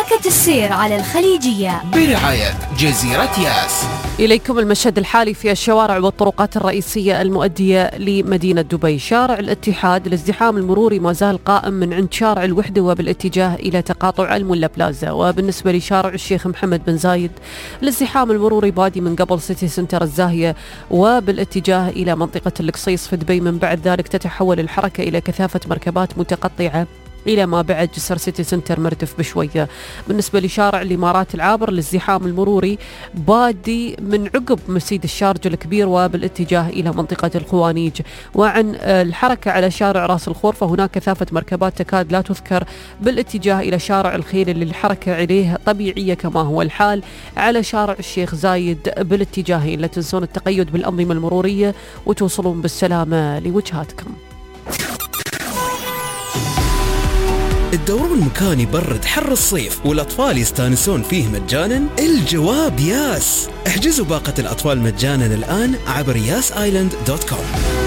حركة السير على الخليجية برعاية جزيرة ياس. إليكم المشهد الحالي في الشوارع والطرقات الرئيسية المؤدية لمدينة دبي. شارع الاتحاد الازدحام المروري ما زال قائم من عند شارع الوحدة وبالاتجاه إلى تقاطع الملا بلازا. وبالنسبة لشارع الشيخ محمد بن زايد الازدحام المروري بادي من قبل سيتي سنتر الزاهية وبالاتجاه إلى منطقة القصيص في دبي. من بعد ذلك تتحول الحركة إلى كثافة مركبات متقطعة إلى ما بعد جسر سيتي سنتر مرتف بشوية. بالنسبة لشارع الإمارات العابر الازدحام المروري بادي من عقب مسيد الشارجة الكبير وبالاتجاه إلى منطقة القوانيج. وعن الحركة على شارع راس الخور فهناك كثافة مركبات تكاد لا تذكر بالاتجاه إلى شارع الخيل اللي الحركة عليه طبيعية كما هو الحال. على شارع الشيخ زايد بالاتجاهين لا تنسون التقيد بالأنظمة المرورية وتوصلون بالسلامة لوجهاتكم. الدورون مكان يبرد حر الصيف والأطفال يستانسون فيه مجانا؟ الجواب ياس. احجزوا باقة الأطفال مجانا الآن عبر yasisland.com.